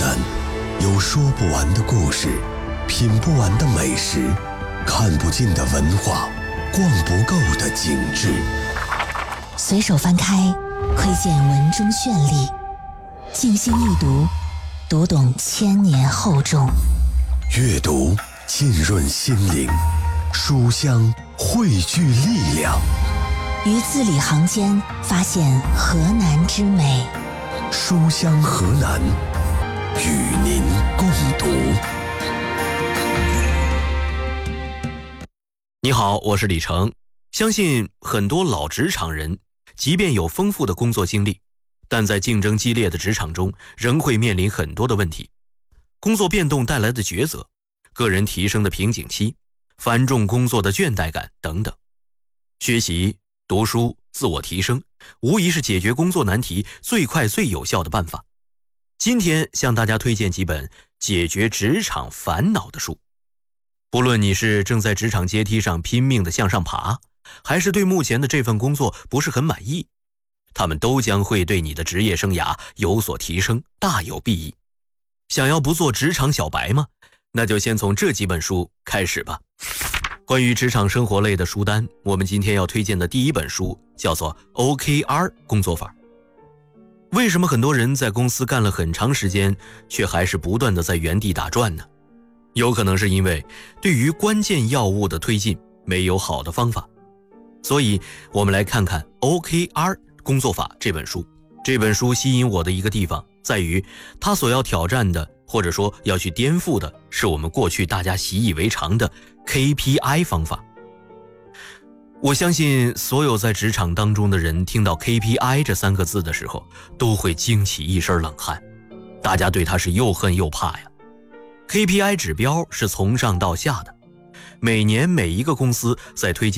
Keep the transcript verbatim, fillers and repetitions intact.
南，有说不完的故事，品不完的美食，看不尽的文化，逛不够的景致。 随手翻开，窥见文中绚丽；静心一读，读懂千年厚重。 阅读浸润心灵，书香汇聚力量。 于字里行间发现河南之美。 书香河南，与您共读。 你好，我是李成。相信很多老职场人，即便有丰富的工作经历，但在竞争激烈的职场中，仍会面临很多的问题。工作变动带来的抉择，个人提升的瓶颈期，繁重工作的倦怠感等等。学习、读书、自我提升，无疑是解决工作难题最快最有效的办法。今天向大家推荐几本解决职场烦恼的书。不论你是正在职场阶梯上拼命地向上爬，还是对目前的这份工作不是很满意，他们都将会对你的职业生涯有所提升，大有裨益。想要不做职场小白吗？那就先从这几本书开始吧。关于职场生活类的书单，我们今天要推荐的第一本书叫做 O K R 工作法。为什么很多人在公司干了很长时间，却还是不断地在原地打转呢？有可能是因为对于关键要务的推进没有好的方法。所以我们来看看 O K R 工作法这本书。这本书吸引我的一个地方在于，它所要挑战的，或者说要去颠覆的，是我们过去大家习以为常的 K P I 方法。我相信所有在职场当中的人听到 K P I 这三个字的时候，都会惊起一身冷汗，大家对它是又恨又怕呀。K P I 指标是从上到下的，每年每一个公司在推荐